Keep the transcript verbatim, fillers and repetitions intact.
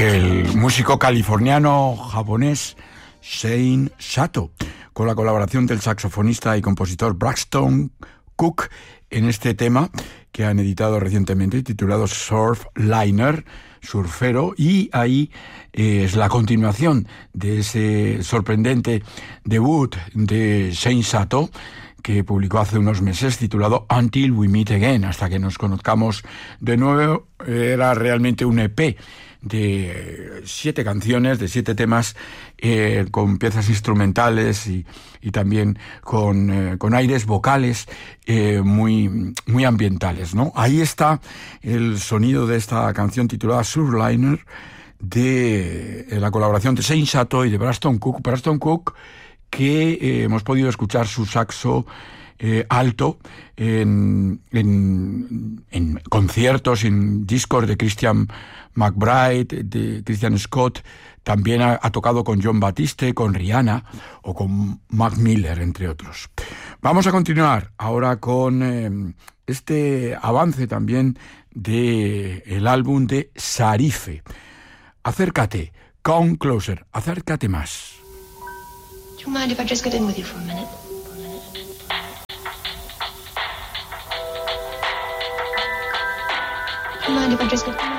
el músico californiano-japonés Shane Sato, con la colaboración del saxofonista y compositor Braxton Cook en este tema que han editado recientemente titulado Surfliner, surfero, y ahí eh, es la continuación de ese sorprendente debut de Shane Sato que publicó hace unos meses titulado Until We Meet Again, hasta que nos conozcamos de nuevo. Era realmente un E P de siete canciones, de siete temas, eh, con piezas instrumentales y, y también con, eh, con aires vocales eh, muy, muy ambientales, ¿no? Ahí está el sonido de esta canción titulada Surfliner, de eh, la colaboración de Shane Sato y de Braxton Cook. Braxton Cook, que eh, hemos podido escuchar su saxo eh, alto en, en, en conciertos, en discos de Christian McBride, de Christian Scott. También ha, ha tocado con Jon Batiste, con Rihanna o con Mac Miller, entre otros. Vamos a continuar ahora con eh, este avance también de el álbum de Sarife. Acércate, come closer, acércate más. Do you mind if I just get in with you for a minute? Do you mind if I just get...